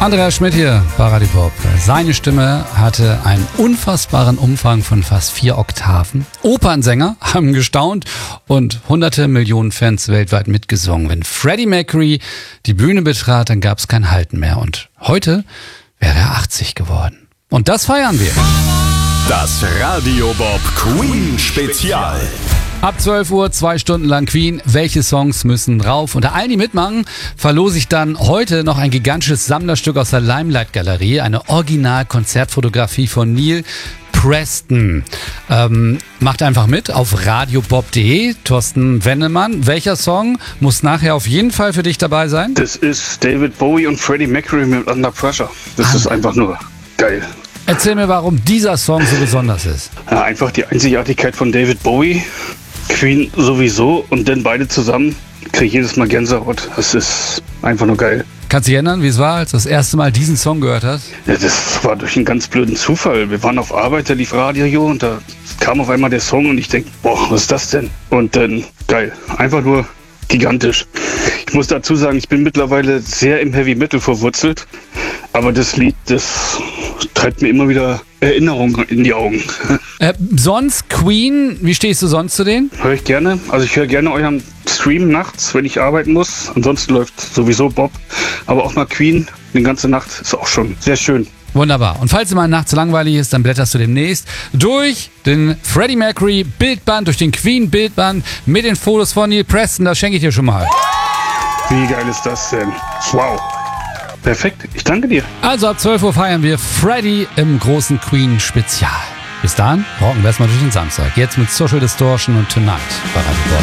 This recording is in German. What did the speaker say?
Andreas Schmidt hier bei Radio Bob. Seine Stimme hatte einen unfassbaren Umfang von fast 4 Oktaven. Opernsänger haben gestaunt und hunderte Millionen Fans weltweit mitgesungen. Wenn Freddie Mercury die Bühne betrat, dann gab es kein Halten mehr. Und heute wäre er 80 geworden. Und das feiern wir. Das Radio Bob Queen Spezial. Ab 12 Uhr 2 Stunden lang Queen. Welche Songs müssen drauf? Unter allen, die mitmachen, verlose ich dann heute noch ein gigantisches Sammlerstück aus der Limelight-Galerie. Eine Original-Konzertfotografie von Neil Preston. Macht einfach mit auf radiobob.de. Thorsten Wennemann, welcher Song muss nachher auf jeden Fall für dich dabei sein? Das ist David Bowie und Freddie Mercury mit Under Pressure. Das ist einfach nur geil. Erzähl mir, warum dieser Song so besonders ist. Ja, einfach die Einzigartigkeit von David Bowie, Queen sowieso und dann beide zusammen. Kriege ich jedes Mal Gänsehaut. Das ist einfach nur geil. Kannst du dich erinnern, wie es war, als du das erste Mal diesen Song gehört hast? Ja, das war durch einen ganz blöden Zufall. Wir waren auf Arbeit, da lief Radio und da kam auf einmal der Song und ich denke, boah, was ist das denn? Und dann, geil. Einfach nur gigantisch. Ich muss dazu sagen, ich bin mittlerweile sehr im Heavy Metal verwurzelt. Aber das Lied, das treibt mir immer wieder Erinnerungen in die Augen. Sonst Queen, wie stehst du sonst zu denen? Höre ich gerne. Also ich höre gerne euren Stream nachts, wenn ich arbeiten muss. Ansonsten läuft sowieso Bob. Aber auch mal Queen, die ganze Nacht, ist auch schon sehr schön. Wunderbar. Und falls dir mal nachts langweilig ist, dann blätterst du demnächst durch den Freddie Mercury Bildband, durch den Queen Bildband mit den Fotos von Neil Preston. Das schenke ich dir schon mal. Wie geil ist das denn? Wow. Perfekt, ich danke dir. Also ab 12 Uhr feiern wir Freddie im großen Queen-Spezial. Bis dahin rocken wir erstmal durch den Samstag. Jetzt mit Social Distortion und Tonight bei Radio Bob.